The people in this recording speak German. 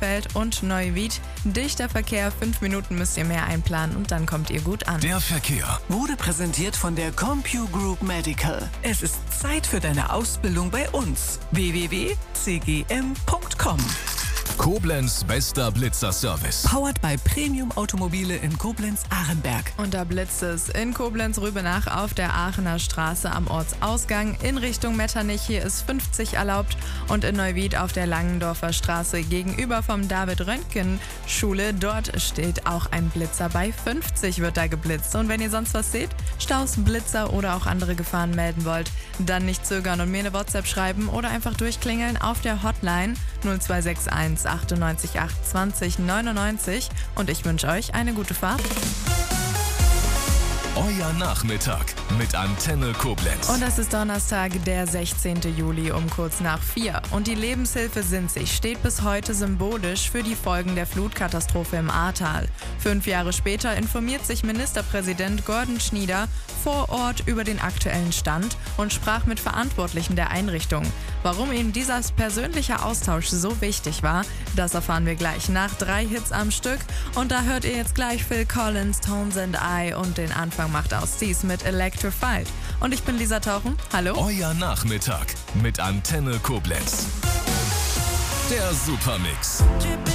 Bielefeld und Neuwied. Dichter Verkehr, 5 Minuten müsst ihr mehr einplanen und dann kommt ihr gut an. Der Verkehr Wurde präsentiert von der CompuGroup Medical. Es ist Zeit für deine Ausbildung bei uns. www.cgm.com. Koblenz bester Blitzerservice. Powered by Premium Automobile in Koblenz-Ahrenberg. Und da blitzt es in Koblenz-Rübenach auf der Aachener Straße am Ortsausgang in Richtung Metternich. Hier ist 50 erlaubt und in Neuwied auf der Langendorfer Straße gegenüber vom David-Röntgen-Schule. Dort steht auch ein Blitzer. Bei 50 wird da geblitzt. Und wenn ihr sonst was seht, Staus, Blitzer oder auch andere Gefahren melden wollt, dann nicht zögern und mir eine WhatsApp schreiben oder einfach durchklingeln auf der Hotline 0261 98 28 99 und ich wünsche euch eine gute Fahrt. Euer Nachmittag mit Antenne Koblenz. Und das ist Donnerstag, der 16. Juli um kurz nach 4. Und die Lebenshilfe Sinzig steht bis heute symbolisch für die Folgen der Flutkatastrophe im Ahrtal. 5 Jahre später informiert sich Ministerpräsident Gordon Schnieder vor Ort über den aktuellen Stand und sprach mit Verantwortlichen der Einrichtung. Warum ihm dieser persönliche Austausch so wichtig war, das erfahren wir gleich nach 3 Hits am Stück. Und da hört ihr jetzt gleich Phil Collins, Tones and I und den Anfang macht aus Dies mit Electrified. Und ich bin Lisa Tauchen. Hallo. Euer Nachmittag mit Antenne Koblenz. Der Supermix.